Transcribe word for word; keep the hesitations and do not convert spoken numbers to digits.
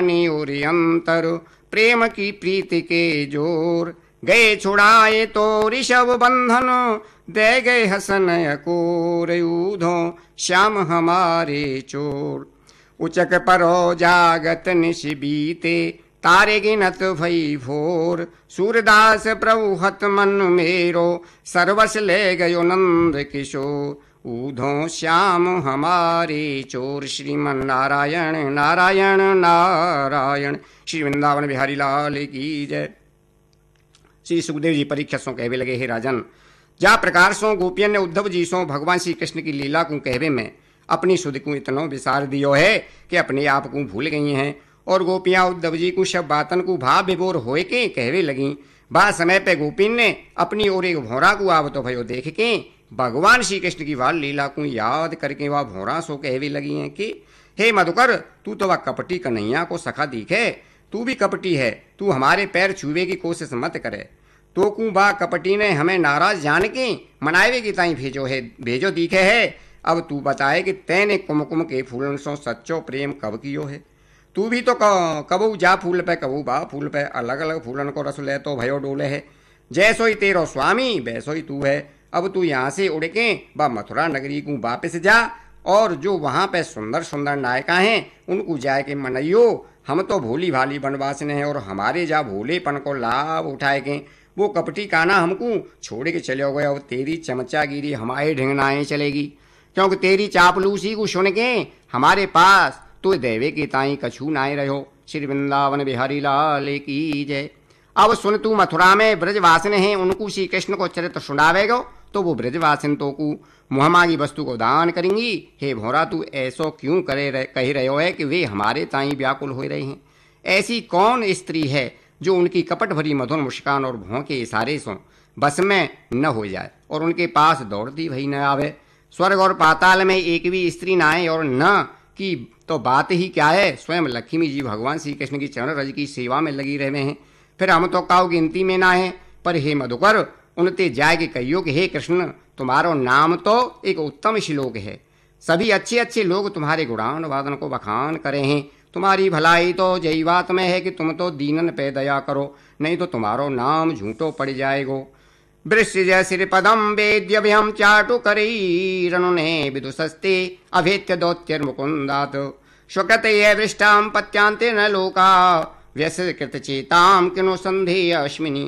उरी अंतर प्रेम की प्रीति के जोर, गए छुड़ाए तो ऋषभ बंधन, दे गए हसन अकोर, ऊधो श्याम हमारे चोर। उचक परो जागत निश बीते, तारे गिनत भई भोर, सूरदास प्रभु हत मन मेरो, सर्वस ले गयो नंद किशोर, ऊधो श्याम हमारे चोर। श्रीमन नारायण नारायण नारायण। श्री वृंदावन बिहारी लाल की जय। श्री सुखदेव जी परीक्षा सो कहवे लगे, हे राजन, जा प्रकार सो गोपियन ने उद्धव जी सो भगवान श्री कृष्ण की लीला को कहवे में अपनी सुध को इतनो विसार दियो है कि अपने आप को भूल गई हैं, और गोपियां उद्धव जी को शब बातन को भाव विभोर होए के कहवे लगी। बा समय पे गोपिन ने अपनी ओर एक भौरा को आव तो भयो देख के भगवान श्री कृष्ण की वाल लीला को याद करके वह भौरा सो कहवे लगी हैं कि हे मधुकर, तू तो वह कपटी कन्हैया को सखा दिखे, तू भी कपटी है, तू हमारे पैर छुए की कोशिश मत करे। तो कू बा कपटी ने हमें नाराज जान के मनावे की ताई भेजो है भेजो दिखे है। अब तू बताए कि तैने कुमकुम के फूलन सो सच्चो प्रेम कब कियो है। तू भी तो कबू जा फूल पे कबू बा फूल पे, अलग अलग फूलन को रस ले तो भयो डोले है। जैसो ही तेरो स्वामी वैसो ही तू है। अब तू यहाँ से उड़ के बा मथुरा नगरी को वापस जा, और जो वहाँ पे सुंदर सुंदर नायिका हैं उनको जाए के मनइयो। हम तो भोली भाली बनवासने हैं, और हमारे जा भोलेपन को लाभ उठाए के वो कपटी काना हमको छोड़ के चले गए। और तेरी चमचागिरी हमारे ढिंगनाएं चलेगी, क्योंकि तेरी चापलूसी को सुन के हमारे पास तो देवे के ताई कछू नाए रहो। श्री वृंदावन बिहारी लाल की जय। अब सुन, तू मथुरा में ब्रजवासिन हैं, उनको श्री कृष्ण को चरित्र सुनावेगो तो वो ब्रजवासिन तो को मुहमागी वस्तु को दान करेंगी। हे भौरा, तू ऐसो क्यों करे रह, कही रहो है कि वे हमारे ताई व्याकुल हो रहे हैं। ऐसी कौन स्त्री है जो उनकी कपट भरी मधुर मुस्कान और भौं के इशारे से बस में न हो जाए और उनके पास दौड़ती भई न आवे। स्वर्ग और पाताल में एक भी स्त्री न आए और न की तो बात ही क्या है। स्वयं लक्ष्मी जी भगवान श्री कृष्ण की चरण रज की सेवा में लगी रहे हैं, फिर हम तो काउ गिनती में ना है। पर हे मधुकर, उनते जाए के कहियो कि हे कृष्ण, तुम्हारो नाम तो एक उत्तम श्लोक है। सभी अच्छे अच्छे लोग तुम्हारे गुणान वादन को बखान करे हैं। तुम्हारी भलाई तो जय बात में है कि तुम तो दीनन पे दया करो, नहीं तो तुम्हारो नाम झूठो पड़ जाएगो। वृश्चिज श्रीपदम वेद्यभ्यम चाटु करी रनुने विदुषस्ते अभेत्य दौत्यर मुकुंदात स्वकत ये वृष्टाम पत्यांते न लोका व्यसकृत चेताम किनो संधेय अश्मिनी